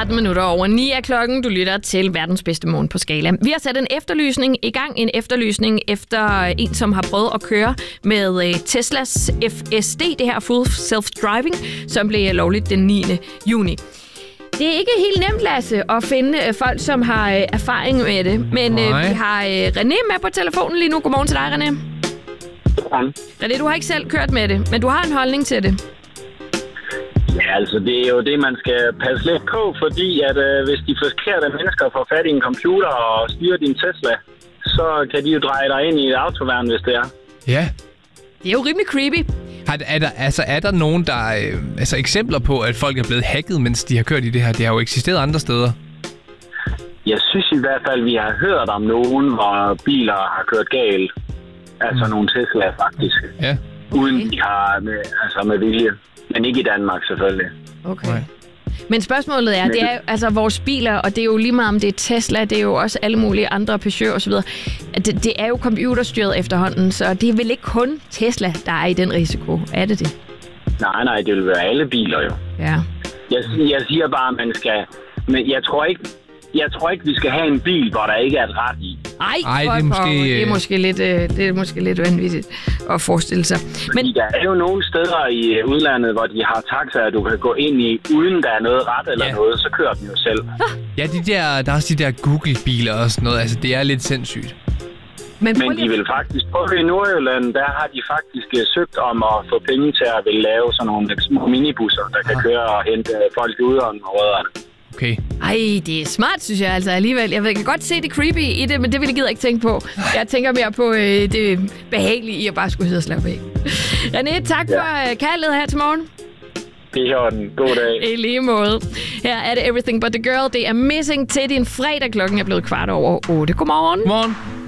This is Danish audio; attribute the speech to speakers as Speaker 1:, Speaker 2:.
Speaker 1: 13 minutter over 9 af klokken. Du lytter til verdens bedste morgen på Skala. Vi har sat en efterlysning i gang. En efterlysning efter en, som har prøvet at køre med Teslas FSD, det her Full Self-Driving, som blev lovligt den 9. juni. Det er ikke helt nemt, Lasse, at finde folk, som har erfaring med det. Men vi har René med på telefonen lige nu. Godmorgen til dig, René. René, du har ikke selv kørt med det, men du har en holdning til det.
Speaker 2: Ja, altså det er jo det, man skal passe lidt på, fordi at hvis de forkerte mennesker får fat i en computer og styrer din Tesla, så kan de jo dreje dig ind i et autoværn, hvis det er.
Speaker 3: Ja.
Speaker 1: Det er jo rimelig creepy.
Speaker 3: Er der nogen, der eksempler på, at folk er blevet hacket, mens de har kørt i det her? Det har jo eksisteret andre steder.
Speaker 2: Jeg synes i hvert fald, vi har hørt om nogen, hvor biler har kørt galt. Altså nogle Tesla faktisk.
Speaker 3: Ja.
Speaker 2: Uden de har med vilje. Men ikke i Danmark, selvfølgelig.
Speaker 1: Okay. Men spørgsmålet er, det er altså vores biler, og det er jo lige meget om det er Tesla, det er jo også alle mulige andre Peugeot og så videre. Det er jo computerstyret efterhånden, så det er vel ikke kun Tesla, der er i den risiko. Er det det?
Speaker 2: Nej, det vil være alle biler jo.
Speaker 1: Ja.
Speaker 2: Jeg siger bare, at man skal... Men jeg tror ikke, vi skal have en bil, hvor der ikke er et rat i.
Speaker 1: Ej, det er måske lidt vanvittigt at forestille sig.
Speaker 2: Men der er jo nogle steder i udlandet, hvor de har taxaer, du kan gå ind i, uden der er noget ret eller noget, så kører den jo selv.
Speaker 3: Ja, der er også de der Google-biler og sådan noget. Altså, det er lidt sindssygt.
Speaker 2: Men de vil faktisk prøve i Nordjylland, der har de faktisk søgt om at få penge til at vil lave sådan nogle små minibusser, der kan køre og hente folk ude om rødderne.
Speaker 3: Okay.
Speaker 1: Ej, det er smart, synes jeg altså alligevel. Jeg kan godt se det creepy i det, men det vil jeg gider ikke tænke på. Jeg tænker mere på det behagelige i at bare skulle sidde og slappe af. René, tak for kaldet her til morgen.
Speaker 2: Det er den. God dag.
Speaker 1: I lige måde. Her er det Everything But The Girl. Det er Missing til din fredag. Klokken er blevet 7:15. Godmorgen.
Speaker 3: Godmorgen.